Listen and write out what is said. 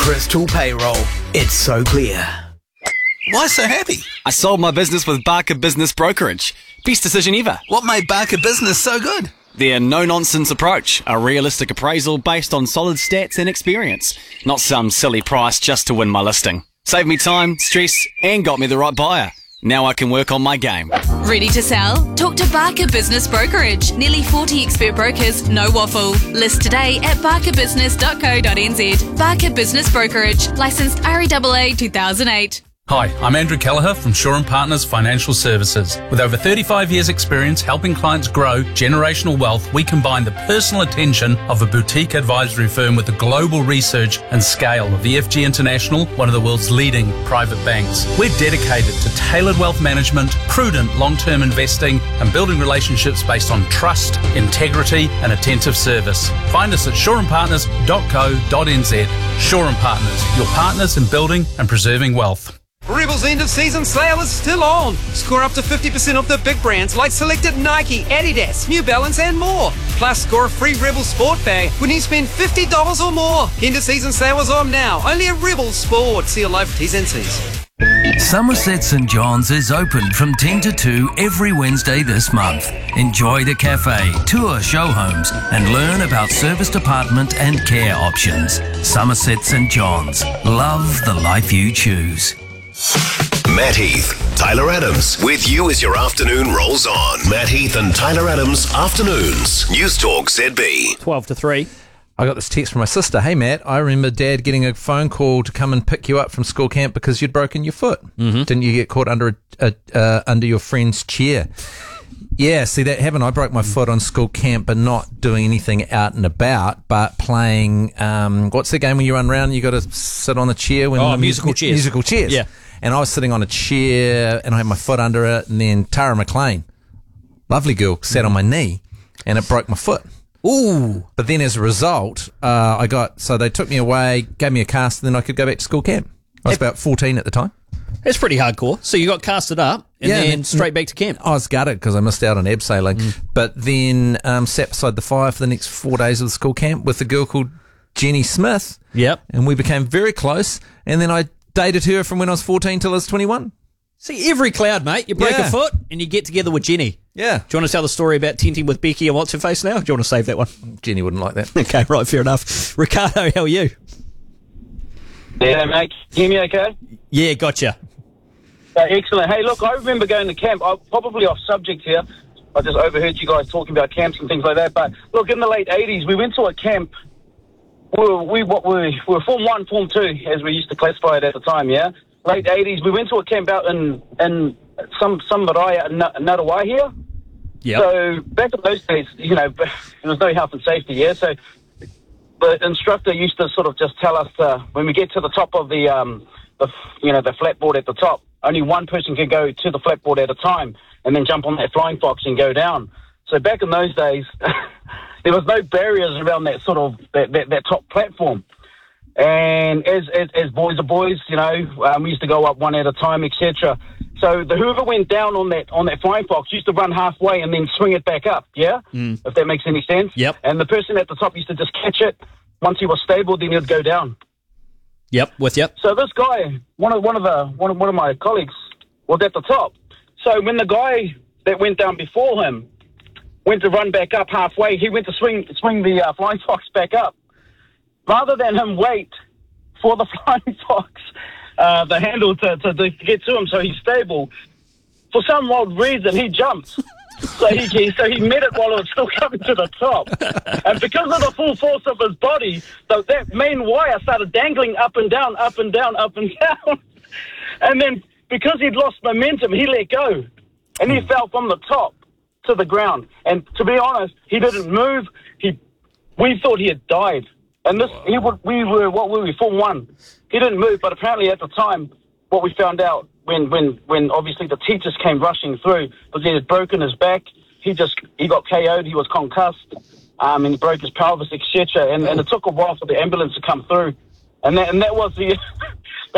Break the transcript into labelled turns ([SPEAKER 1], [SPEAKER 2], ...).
[SPEAKER 1] Crystal Payroll. It's so clear.
[SPEAKER 2] Why so happy?
[SPEAKER 3] I sold my business with Barker Business Brokerage. Best decision ever.
[SPEAKER 2] What made Barker Business so good?
[SPEAKER 3] Their no-nonsense approach. A realistic appraisal based on solid stats and experience. Not some silly price just to win my listing. Saved me time, stress, and got me the right buyer. Now I can work on my game.
[SPEAKER 4] Ready to sell? Talk to Barker Business Brokerage. Nearly 40 expert brokers, no waffle. List today at barkerbusiness.co.nz. Barker Business Brokerage. Licensed REAA 2008.
[SPEAKER 5] Hi, I'm Andrew Kelleher from Shaw & Partners Financial Services. With over 35 years' experience helping clients grow generational wealth, we combine the personal attention of a boutique advisory firm with the global research and scale of EFG International, one of the world's leading private banks. We're dedicated to tailored wealth management, prudent long-term investing, and building relationships based on trust, integrity, and attentive service. Find us at shawandpartners.co.nz. Shaw & Partners, your partners in building and preserving wealth.
[SPEAKER 6] Rebel's end of season sale is still on. Score up to 50% off the big brands like selected Nike, Adidas, New Balance and more. Plus score a free Rebel Sport bag when you spend $50 or more. End of season sale is on now. Only at Rebel Sport. See your live T's and C's.
[SPEAKER 7] Somerset St John's is open from 10 to 2 every Wednesday this month. Enjoy the cafe, tour show homes and learn about service department and care options. Somerset St John's. Love the life you choose.
[SPEAKER 8] Matt Heath, Tyler Adams, with you as your afternoon rolls on. Matt Heath and Tyler Adams, Afternoons. News Talk ZB.
[SPEAKER 9] 12 to 3.
[SPEAKER 10] I got this text from my sister. Hey, Matt, I remember Dad getting a phone call to come and pick you up from school camp because you'd broken your foot. Mm-hmm. Didn't you get caught under under your friend's chair? Yeah, see that happened. I broke my foot on school camp, but not doing anything out and about, but playing, what's the game when you run around and you got to sit on the chair?
[SPEAKER 9] Musical chairs.
[SPEAKER 10] Musical chairs.
[SPEAKER 9] Yeah.
[SPEAKER 10] And I was sitting on a chair and I had my foot under it, and then Tara McLean, lovely girl, sat on my knee and it broke my foot.
[SPEAKER 9] Ooh.
[SPEAKER 10] But then as a result, so they took me away, gave me a cast, and then I could go back to school camp. I was about 14 at the time.
[SPEAKER 9] That's pretty hardcore. So you got casted up and then straight back to camp.
[SPEAKER 10] I was gutted because I missed out on abseiling. But then sat beside the fire for the next 4 days of the school camp with a girl called Jenny Smith.
[SPEAKER 9] Yep.
[SPEAKER 10] And we became very close. And then I dated her from when I was 14 till I was 21.
[SPEAKER 9] See, every cloud, mate. You break a foot and you get together with Jenny.
[SPEAKER 10] Yeah.
[SPEAKER 9] Do you want to tell the story about tenting with Becky and what's-her-face now? Do you want to save that one?
[SPEAKER 10] Jenny wouldn't like that.
[SPEAKER 9] Okay, right, fair enough. Ricardo, how are you?
[SPEAKER 11] Yeah, mate. Hear me okay?
[SPEAKER 9] Yeah, gotcha.
[SPEAKER 11] Excellent. Hey, look, I remember going to camp. I'm probably off subject here. I just overheard you guys talking about camps and things like that. But look, in the late 80s, we went to a camp. We were Form 1, Form 2, as we used to classify it at the time, yeah? Late 80s, we went to a camp out in some Marae, Narawai here.
[SPEAKER 9] Yep.
[SPEAKER 11] So back in those days, you know, there was no health and safety, yeah? So the instructor used to sort of just tell us when we get to the top of the flatboard at the top, only one person can go to the flatboard at a time and then jump on that flying fox and go down. So back in those days, there was no barriers around that sort of that top platform. And as boys are boys, you know, we used to go up one at a time, etc. So whoever went down on that flying fox used to run halfway and then swing it back up, yeah? If that makes any sense.
[SPEAKER 9] Yep.
[SPEAKER 11] And the person at the top used to just catch it. Once he was stable, then he'd go down.
[SPEAKER 9] Yep, with you.
[SPEAKER 11] So this guy, one of my colleagues, was at the top. So when the guy that went down before him went to run back up halfway, he went to swing the flying fox back up. Rather than him wait for the flying fox, the handle to get to him so he's stable, for some odd reason he jumped. So he met it while it was still coming to the top. And because of the full force of his body, that main wire started dangling up and down, up and down, up and down. And then because he'd lost momentum, he let go. And he fell from the top to the ground. And to be honest, he didn't move. We thought he had died. And we were Form 1. He didn't move, but apparently at the time, what we found out when obviously the teachers came rushing through, because he had broken his back, he got KO'd, he was concussed, and he broke his pelvis, etc. And it took a while for the ambulance to come through, and that was the